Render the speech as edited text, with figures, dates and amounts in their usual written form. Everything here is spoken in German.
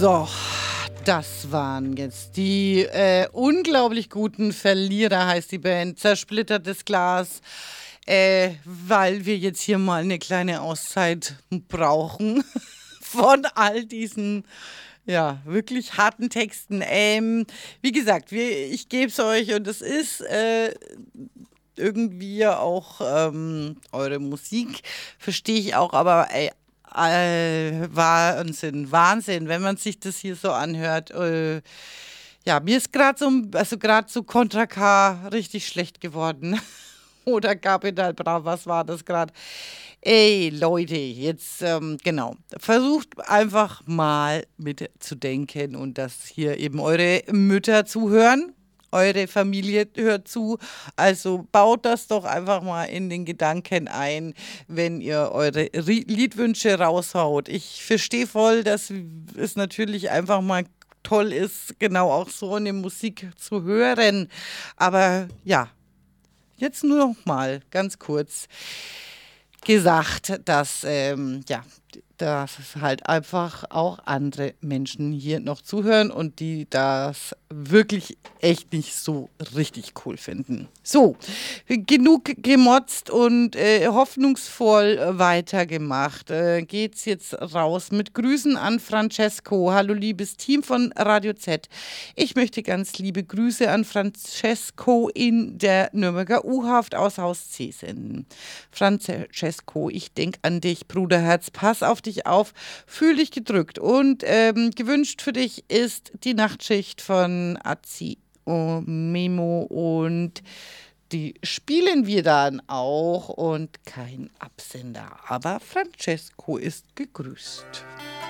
So, das waren jetzt die unglaublich guten Verlierer, heißt die Band. Zersplittertes Glas, weil wir jetzt hier mal eine kleine Auszeit brauchen von all diesen, ja, wirklich harten Texten. Wie gesagt, ich gebe es euch und es ist irgendwie auch eure Musik, verstehe ich auch, aber Wahnsinn, Wahnsinn, wenn man sich das hier so anhört. Ja, mir ist gerade so Contra K richtig schlecht geworden. Oder Capital Bra, was war das gerade? Ey, Leute, jetzt, genau. Versucht einfach mal mitzudenken und dass hier eben eure Mütter zuhören. Eure Familie hört zu. Also baut das doch einfach mal in den Gedanken ein, wenn ihr eure Liedwünsche raushaut. Ich verstehe voll, dass es natürlich einfach mal toll ist, genau auch so eine Musik zu hören. Aber ja, jetzt nur noch mal ganz kurz gesagt, dass dass es halt einfach auch andere Menschen hier noch zuhören und die das wirklich echt nicht so richtig cool finden. So, genug gemotzt und hoffnungsvoll weitergemacht. Geht's jetzt raus mit Grüßen an Francesco. Hallo liebes Team von Radio Z. Ich möchte ganz liebe Grüße an Francesco in der Nürnberger U-Haft aus Haus C senden. Francesco, ich denke an dich, Bruderherz, pass auf dich auf, fühl dich gedrückt und gewünscht für dich ist die Nachtschicht von Azi Memo und die spielen wir dann auch und kein Absender, aber Francesco ist gegrüßt.